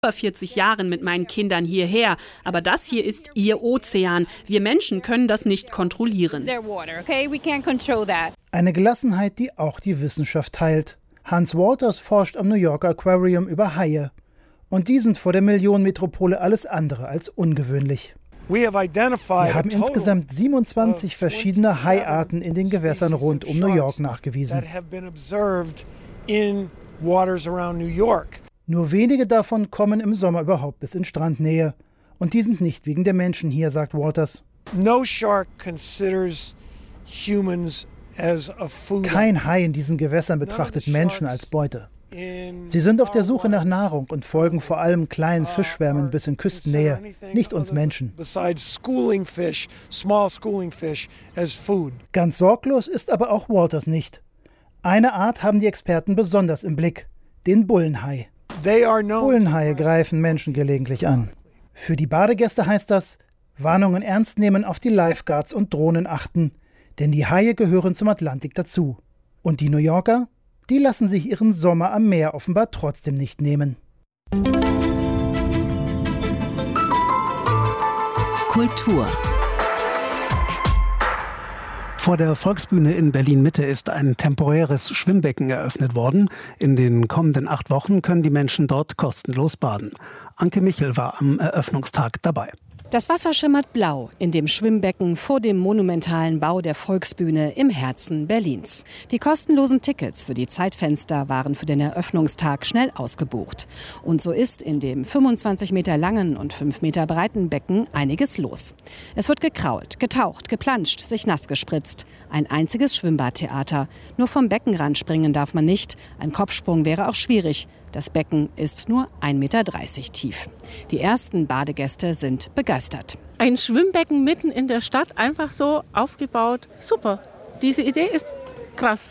Über 40 Jahren mit meinen Kindern hierher, aber das hier ist ihr Ozean. Wir Menschen können das nicht kontrollieren. Eine Gelassenheit, die auch die Wissenschaft teilt. Hans Walters forscht am New Yorker Aquarium über Haie. Und die sind vor der Millionenmetropole alles andere als ungewöhnlich. Wir haben insgesamt 27 verschiedene Haiarten in den Gewässern rund um New York nachgewiesen. Nur wenige davon kommen im Sommer überhaupt bis in Strandnähe. Und die sind nicht wegen der Menschen hier, sagt Walters. Kein Hai in diesen Gewässern betrachtet Menschen als Beute. Sie sind auf der Suche nach Nahrung und folgen vor allem kleinen Fischschwärmen bis in Küstennähe, nicht uns Menschen. Ganz sorglos ist aber auch Walters nicht. Eine Art haben die Experten besonders im Blick, den Bullenhai. Bullenhaie greifen Menschen gelegentlich an. Für die Badegäste heißt das, Warnungen ernst nehmen, auf die Lifeguards und Drohnen achten, denn die Haie gehören zum Atlantik dazu. Und die New Yorker? Die lassen sich ihren Sommer am Meer offenbar trotzdem nicht nehmen. Kultur. Vor der Volksbühne in Berlin-Mitte ist ein temporäres Schwimmbecken eröffnet worden. In den kommenden 8 Wochen können die Menschen dort kostenlos baden. Anke Michel war am Eröffnungstag dabei. Das Wasser schimmert blau in dem Schwimmbecken vor dem monumentalen Bau der Volksbühne im Herzen Berlins. Die kostenlosen Tickets für die Zeitfenster waren für den Eröffnungstag schnell ausgebucht. Und so ist in dem 25 Meter langen und 5 Meter breiten Becken einiges los. Es wird gekrault, getaucht, geplanscht, sich nass gespritzt. Ein einziges Schwimmbadtheater. Nur vom Beckenrand springen darf man nicht. Ein Kopfsprung wäre auch schwierig. Das Becken ist nur 1,30 Meter tief. Die ersten Badegäste sind begeistert. Ein Schwimmbecken mitten in der Stadt, einfach so aufgebaut. Super. Diese Idee ist krass.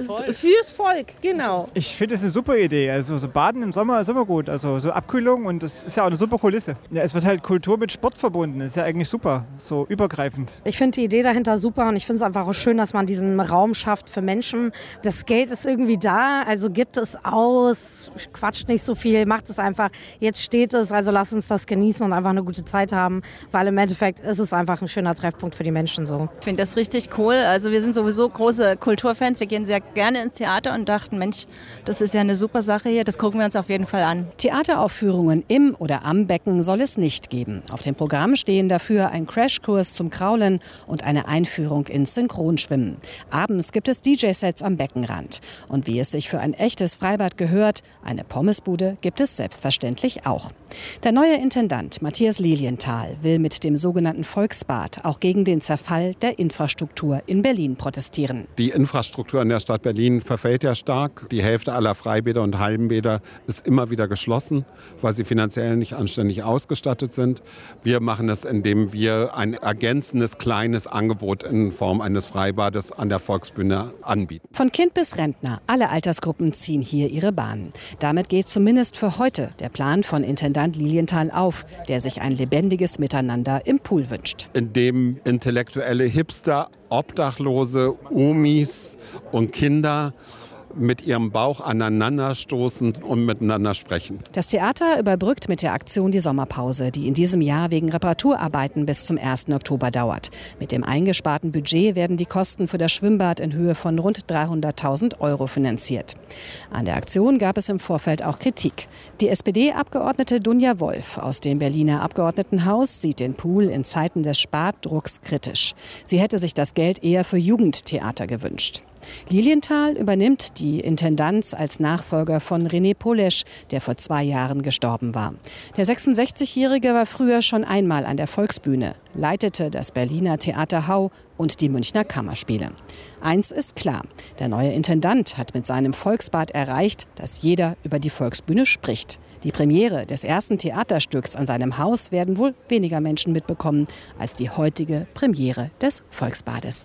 Fürs Volk, genau. Ich finde es eine super Idee. Also so Baden im Sommer ist immer gut. Also so Abkühlung und das ist ja auch eine super Kulisse. Ja, es wird halt Kultur mit Sport verbunden. Das ist ja eigentlich super, so übergreifend. Ich finde die Idee dahinter super und ich finde es einfach auch schön, dass man diesen Raum schafft für Menschen. Das Geld ist irgendwie da, also gibt es aus, quatscht nicht so viel, macht es einfach. Jetzt steht es, also lasst uns das genießen und einfach eine gute Zeit haben, weil im Endeffekt ist es einfach ein schöner Treffpunkt für die Menschen so. Ich finde das richtig cool. Also wir sind sowieso große Kulturfans. Wir gehen sehr gerne ins Theater und dachten, Mensch, das ist ja eine super Sache hier, das gucken wir uns auf jeden Fall an. Theateraufführungen im oder am Becken soll es nicht geben. Auf dem Programm stehen dafür ein Crashkurs zum Kraulen und eine Einführung ins Synchronschwimmen. Abends gibt es DJ-Sets am Beckenrand. Und wie es sich für ein echtes Freibad gehört, eine Pommesbude gibt es selbstverständlich auch. Der neue Intendant Matthias Lilienthal will mit dem sogenannten Volksbad auch gegen den Zerfall der Infrastruktur in Berlin protestieren. Die Infrastruktur in der Stadt Berlin verfällt ja stark. Die Hälfte aller Freibäder und Hallenbäder ist immer wieder geschlossen, weil sie finanziell nicht anständig ausgestattet sind. Wir machen es, indem wir ein ergänzendes kleines Angebot in Form eines Freibades an der Volksbühne anbieten. Von Kind bis Rentner, alle Altersgruppen ziehen hier ihre Bahnen. Damit geht zumindest für heute der Plan von Intendant Lilienthal auf, der sich ein lebendiges Miteinander im Pool wünscht. In dem intellektuelle Hipster, Obdachlose, Omis und Kinder mit ihrem Bauch aneinander stoßen und miteinander sprechen. Das Theater überbrückt mit der Aktion die Sommerpause, die in diesem Jahr wegen Reparaturarbeiten bis zum 1. Oktober dauert. Mit dem eingesparten Budget werden die Kosten für das Schwimmbad in Höhe von rund 300.000 € finanziert. An der Aktion gab es im Vorfeld auch Kritik. Die SPD-Abgeordnete Dunja Wolf aus dem Berliner Abgeordnetenhaus sieht den Pool in Zeiten des Spartdrucks kritisch. Sie hätte sich das Geld eher für Jugendtheater gewünscht. Lilienthal übernimmt die Intendanz als Nachfolger von René Polesch, der vor 2 Jahren gestorben war. Der 66-Jährige war früher schon einmal an der Volksbühne, leitete das Berliner Theater Hau und die Münchner Kammerspiele. Eins ist klar, der neue Intendant hat mit seinem Volksbad erreicht, dass jeder über die Volksbühne spricht. Die Premiere des ersten Theaterstücks an seinem Haus werden wohl weniger Menschen mitbekommen als die heutige Premiere des Volksbades.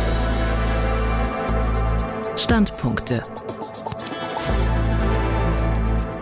Standpunkte.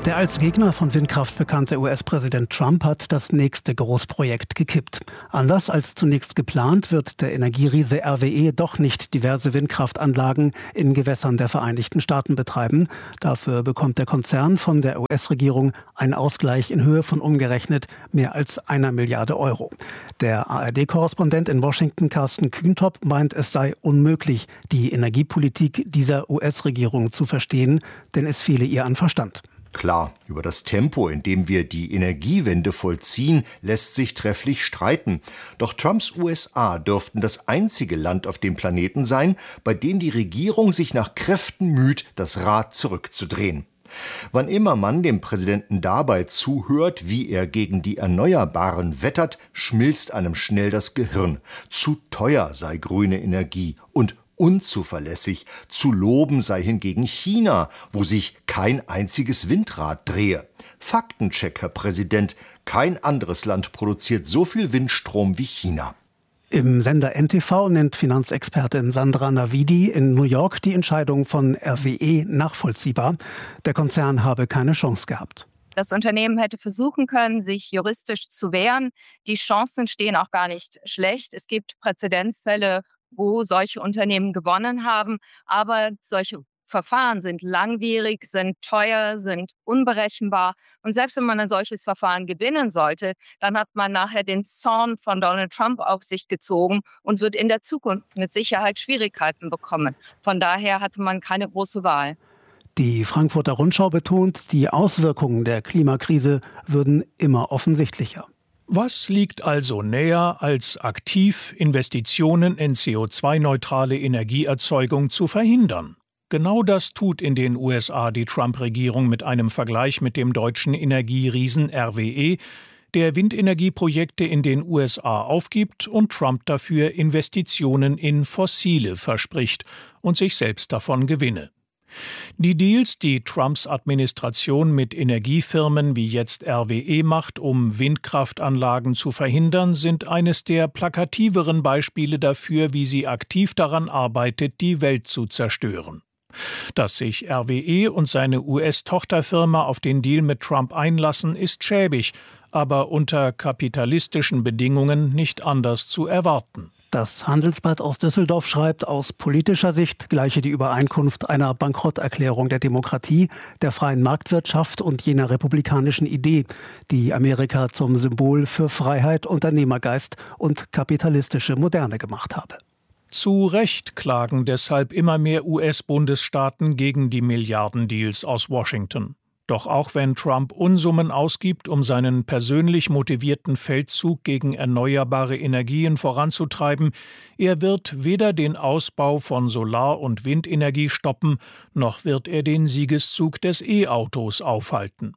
Der als Gegner von Windkraft bekannte US-Präsident Trump hat das nächste Großprojekt gekippt. Anders als zunächst geplant, wird der Energieriese RWE doch nicht diverse Windkraftanlagen in Gewässern der Vereinigten Staaten betreiben. Dafür bekommt der Konzern von der US-Regierung einen Ausgleich in Höhe von umgerechnet mehr als 1 Milliarde Euro. Der ARD-Korrespondent in Washington, Carsten Kühntop, meint, es sei unmöglich, die Energiepolitik dieser US-Regierung zu verstehen, denn es fehle ihr an Verstand. Klar, über das Tempo, in dem wir die Energiewende vollziehen, lässt sich trefflich streiten. Doch Trumps USA dürften das einzige Land auf dem Planeten sein, bei dem die Regierung sich nach Kräften müht, das Rad zurückzudrehen. Wann immer man dem Präsidenten dabei zuhört, wie er gegen die Erneuerbaren wettert, schmilzt einem schnell das Gehirn. Zu teuer sei grüne Energie und unzuverlässig. Zu loben sei hingegen China, wo sich kein einziges Windrad drehe. Faktencheck, Herr Präsident, kein anderes Land produziert so viel Windstrom wie China. Im Sender NTV nennt Finanzexpertin Sandra Navidi in New York die Entscheidung von RWE nachvollziehbar. Der Konzern habe keine Chance gehabt. Das Unternehmen hätte versuchen können, sich juristisch zu wehren. Die Chancen stehen auch gar nicht schlecht. Es gibt Präzedenzfälle, wo solche Unternehmen gewonnen haben. Aber solche Verfahren sind langwierig, sind teuer, sind unberechenbar. Und selbst wenn man ein solches Verfahren gewinnen sollte, dann hat man nachher den Zorn von Donald Trump auf sich gezogen und wird in der Zukunft mit Sicherheit Schwierigkeiten bekommen. Von daher hatte man keine große Wahl. Die Frankfurter Rundschau betont, die Auswirkungen der Klimakrise würden immer offensichtlicher. Was liegt also näher, als aktiv Investitionen in CO2-neutrale Energieerzeugung zu verhindern? Genau das tut in den USA die Trump-Regierung mit einem Vergleich mit dem deutschen Energieriesen RWE, der Windenergieprojekte in den USA aufgibt und Trump dafür Investitionen in Fossile verspricht und sich selbst davon Gewinne. Die Deals, die Trumps Administration mit Energiefirmen wie jetzt RWE macht, um Windkraftanlagen zu verhindern, sind eines der plakativeren Beispiele dafür, wie sie aktiv daran arbeitet, die Welt zu zerstören. Dass sich RWE und seine US-Tochterfirma auf den Deal mit Trump einlassen, ist schäbig, aber unter kapitalistischen Bedingungen nicht anders zu erwarten. Das Handelsblatt aus Düsseldorf schreibt, aus politischer Sicht gleiche die Übereinkunft einer Bankrotterklärung der Demokratie, der freien Marktwirtschaft und jener republikanischen Idee, die Amerika zum Symbol für Freiheit, Unternehmergeist und kapitalistische Moderne gemacht habe. Zu Recht klagen deshalb immer mehr US-Bundesstaaten gegen die Milliardendeals aus Washington. Doch auch wenn Trump Unsummen ausgibt, um seinen persönlich motivierten Feldzug gegen erneuerbare Energien voranzutreiben, er wird weder den Ausbau von Solar- und Windenergie stoppen, noch wird er den Siegeszug des E-Autos aufhalten.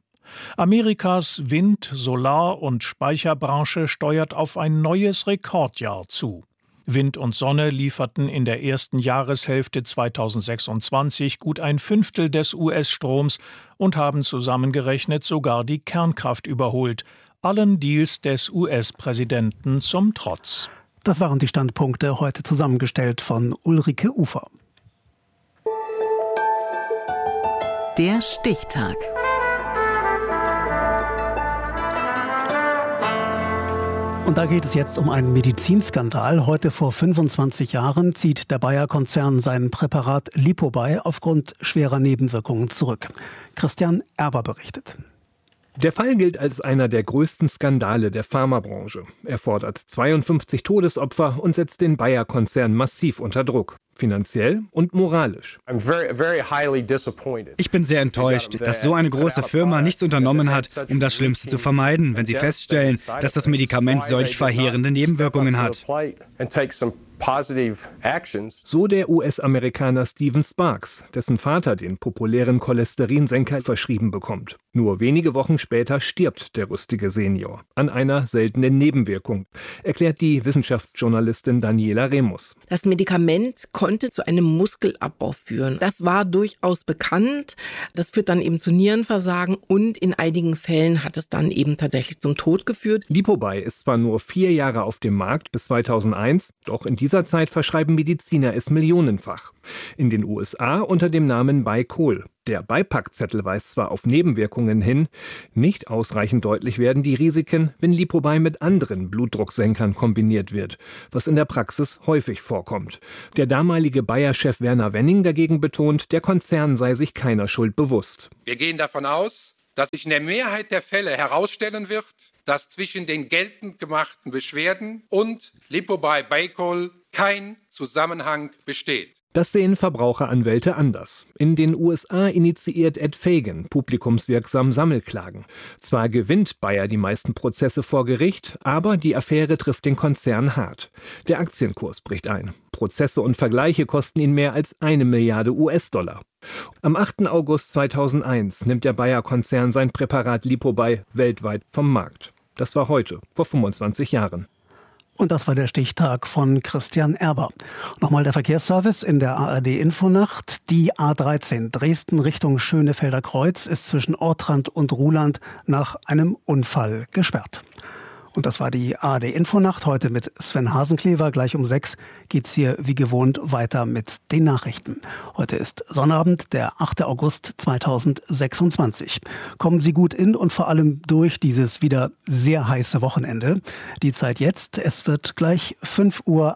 Amerikas Wind-, Solar- und Speicherbranche steuert auf ein neues Rekordjahr zu. Wind und Sonne lieferten in der ersten Jahreshälfte 2026 gut 1/5 des US-Stroms und haben zusammengerechnet sogar die Kernkraft überholt, allen Deals des US-Präsidenten zum Trotz. Das waren die Standpunkte, heute zusammengestellt von Ulrike Ufer. Der Stichtag. Und da geht es jetzt um einen Medizinskandal. Heute vor 25 Jahren zieht der Bayer-Konzern sein Präparat Lipobay aufgrund schwerer Nebenwirkungen zurück. Christian Erber berichtet. Der Fall gilt als einer der größten Skandale der Pharmabranche. Er fordert 52 Todesopfer und setzt den Bayer-Konzern massiv unter Druck. Finanziell und moralisch. Ich bin sehr enttäuscht, dass so eine große Firma nichts unternommen hat, um das Schlimmste zu vermeiden, wenn sie feststellen, dass das Medikament solch verheerende Nebenwirkungen hat. So der US-Amerikaner Steven Sparks, dessen Vater den populären Cholesterinsenker verschrieben bekommt. Nur wenige Wochen später stirbt der rüstige Senior an einer seltenen Nebenwirkung, erklärt die Wissenschaftsjournalistin Daniela Remus. Das Medikament konnte zu einem Muskelabbau führen. Das war durchaus bekannt. Das führt dann eben zu Nierenversagen und in einigen Fällen hat es dann eben tatsächlich zum Tod geführt. Lipobay ist zwar nur 4 Jahre auf dem Markt bis 2001, doch in diesem dieser Zeit verschreiben Mediziner es millionenfach. In den USA unter dem Namen Bicol. Der Beipackzettel weist zwar auf Nebenwirkungen hin, nicht ausreichend deutlich werden die Risiken, wenn Lipoby mit anderen Blutdrucksenkern kombiniert wird, was in der Praxis häufig vorkommt. Der damalige Bayer-Chef Werner Wenning dagegen betont, der Konzern sei sich keiner Schuld bewusst. Wir gehen davon aus, dass sich in der Mehrheit der Fälle herausstellen wird, dass zwischen den geltend gemachten Beschwerden und Lipoby-Bicol kein Zusammenhang besteht. Das sehen Verbraucheranwälte anders. In den USA initiiert Ed Fagan publikumswirksam Sammelklagen. Zwar gewinnt Bayer die meisten Prozesse vor Gericht, aber die Affäre trifft den Konzern hart. Der Aktienkurs bricht ein. Prozesse und Vergleiche kosten ihn mehr als 1 Milliarde US-Dollar. Am 8. August 2001 nimmt der Bayer-Konzern sein Präparat Lipoby weltweit vom Markt. Das war heute, vor 25 Jahren. Und das war der Stichtag von Christian Erber. Nochmal der Verkehrsservice in der ARD-Infonacht. Die A13 Dresden Richtung Schönefelder Kreuz ist zwischen Ortrand und Ruhland nach einem Unfall gesperrt. Und das war die ARD-Infonacht heute mit Sven Hasenklever. Gleich um 6 geht's hier wie gewohnt weiter mit den Nachrichten. Heute ist Sonnabend, der 8. August 2026. Kommen Sie gut in und vor allem durch dieses wieder sehr heiße Wochenende. Die Zeit jetzt, es wird gleich 5:58 Uhr.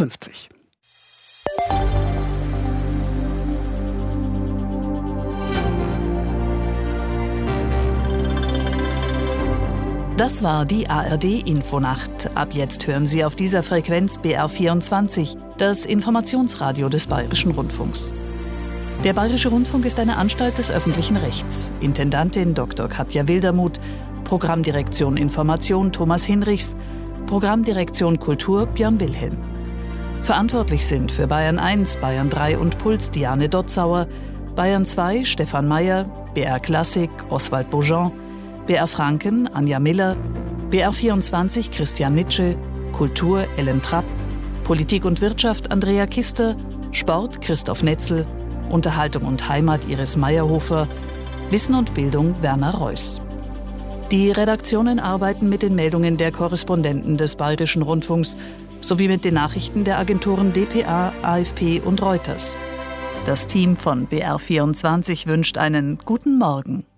Das war die ARD-Infonacht. Ab jetzt hören Sie auf dieser Frequenz BR24, das Informationsradio des Bayerischen Rundfunks. Der Bayerische Rundfunk ist eine Anstalt des öffentlichen Rechts. Intendantin Dr. Katja Wildermuth, Programmdirektion Information Thomas Hinrichs, Programmdirektion Kultur Björn Wilhelm. Verantwortlich sind für Bayern 1, Bayern 3 und Puls Diane Dotzauer, Bayern 2 Stefan Mayer, BR Klassik Oswald Beaujean, BR Franken Anja Miller, BR24 Christian Nitsche, Kultur Ellen Trapp, Politik und Wirtschaft Andrea Kister, Sport Christoph Netzel, Unterhaltung und Heimat Iris Meyerhofer, Wissen und Bildung Werner Reuss. Die Redaktionen arbeiten mit den Meldungen der Korrespondenten des Bayerischen Rundfunks sowie mit den Nachrichten der Agenturen dpa, AFP und Reuters. Das Team von BR24 wünscht einen guten Morgen.